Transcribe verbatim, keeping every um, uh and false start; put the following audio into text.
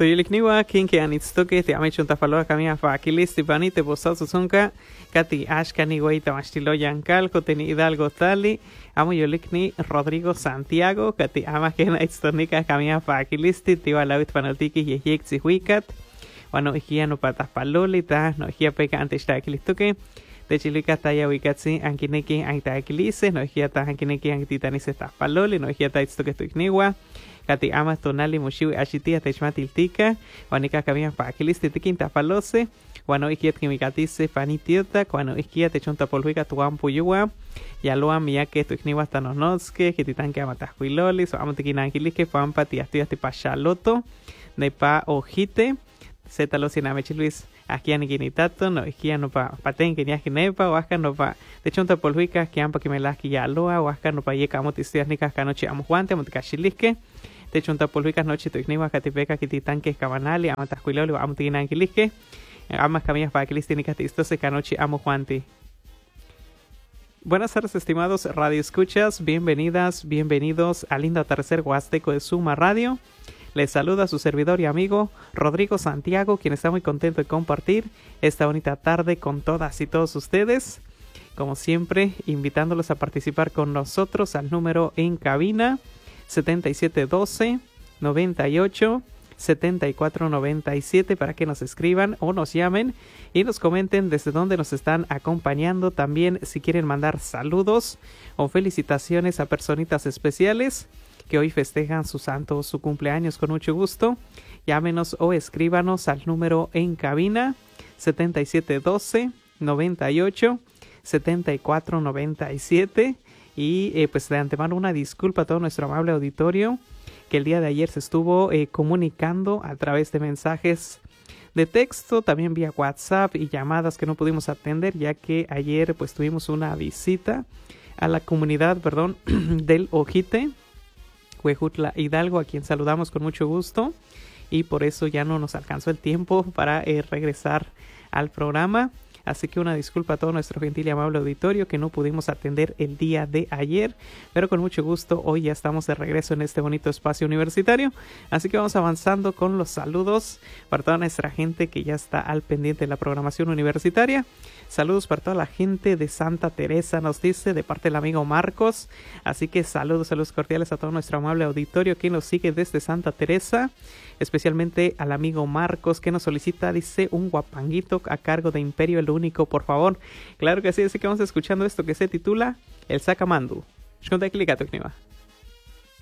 Toyilikniwa, kinki anitstoke, te amichun tafaloa kamia fa akilis tipani te bosazo sunka, kati ashkani guaita mastilo yancalco, teni Hidalgo tali, amo yolikni Rodrigo Santiago, kati ama kena itstonika kamia fa akilisti, tiwa lawit panotiki yeyek zihuikat, wano ikia no patapalolita, no ikia peka antes ta akilistuke, te chilika taya wikatsi ankineki aita akilise, no ikia ta ankineki antitanice tapaloli, no ikia ta itstoke tuikniwa, kati ama tonali mushiwi ashitia techmatiltika, wanika kamia pa akilisti tikin tapalose, wano ikiet kimikatise panitiota, wano ikia techonta polhuika tuampu yuwa, yaloa miyake tuikniwa tanonoske, kititanke amatahkuiloli, so amatikin ankilige, pampa tiastiasti pashaloto, nepa ojite, Zeta siname Luis aquí aniginitato no ikia no pa paten que niaki nepa o acá no pa de chonta polhuica que ampa que me las que ya loa o acá no pa yeka motistias nicas canoche amo juante moticachiliske de chonta polhuica noche tu igniwa catipeca que titanque cabanali amatascuiloli o amotigina anquiliske amas camillas para que listínicas tistose canoche amo juante. Buenas tardes, estimados radio escuchas, bienvenidas, bienvenidos al lindo atardecer huasteco de Suma Radio. Les saluda su servidor y amigo Rodrigo Santiago, quien está muy contento de compartir esta bonita tarde con todas y todos ustedes. Como siempre, invitándolos a participar con nosotros al número en cabina setenta y siete doce, noventa y ocho, setenta y cuatro noventa y siete para que nos escriban o nos llamen y nos comenten desde dónde nos están acompañando. También si quieren mandar saludos o felicitaciones a personitas especiales que hoy festejan su santo o su cumpleaños, con mucho gusto, llámenos o escríbanos al número en cabina setenta y siete doce, noventa y ocho, setenta y cuatro noventa y siete y eh, pues de antemano una disculpa a todo nuestro amable auditorio que el día de ayer se estuvo eh, comunicando a través de mensajes de texto, también vía WhatsApp y llamadas que no pudimos atender, ya que ayer pues tuvimos una visita a la comunidad, perdón, del Ojite, Huejutla Hidalgo, a quien saludamos con mucho gusto y por eso ya no nos alcanzó el tiempo para eh, regresar al programa. Así que una disculpa a todo nuestro gentil y amable auditorio que no pudimos atender el día de ayer, pero con mucho gusto hoy ya estamos de regreso en este bonito espacio universitario. Así que vamos avanzando con los saludos para toda nuestra gente que ya está al pendiente de la programación universitaria. Saludos para toda la gente de Santa Teresa, nos dice, de parte del amigo Marcos. Así que saludos, saludos cordiales a todo nuestro amable auditorio que nos sigue desde Santa Teresa. Especialmente al amigo Marcos que nos solicita, dice, un guapanguito a cargo de Imperio el Único, por favor. Claro que sí, así que vamos escuchando esto que se titula El Sacamandu. Shkunta Kligatukniwa.